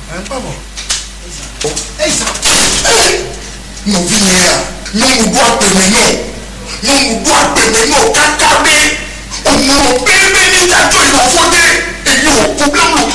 ẹ̀ ń pàbọ̀. Novinia, não mudou a terminou. Não mudou a terminou. Cacabé. O meu bebê nem tá doido a foder. Ele o problema